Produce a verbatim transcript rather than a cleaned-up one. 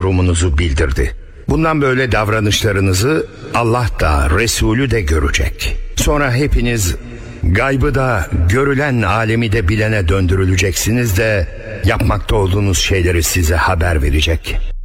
durumunuzu bildirdi. Bundan böyle davranışlarınızı Allah da Resulü de görecek. Sonra hepiniz gaybı da görülen alemi de bilene döndürüleceksiniz de yapmakta olduğunuz şeyleri size haber verecek.